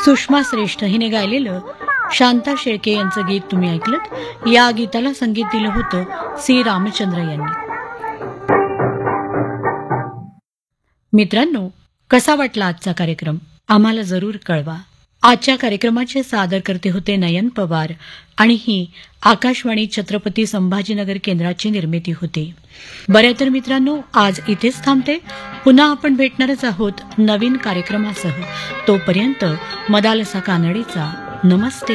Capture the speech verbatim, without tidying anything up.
सुषमा श्रेष्ठ हिने गायलेलं शांता शेळके यांचं गीत तुम्ही ऐकलं. या गीताला संगीत दिलं होतं सी रामचंद्र यांनी. मित्रांनो, कसा वाटला आजचा कार्यक्रम आम्हाला जरूर कळवा. आजच्या कार्यक्रमाचे सादरकर्ते होते नयन पवार आणि ही आकाशवाणी छत्रपती संभाजीनगर केंद्राची निर्मिती होती. बरे तर मित्रांनो, आज इथेच थांबते. पुन्हा आपण भेटणारच आहोत नवीन कार्यक्रमासह. तोपर्यंत मदालसा कानडीचा नमस्ते.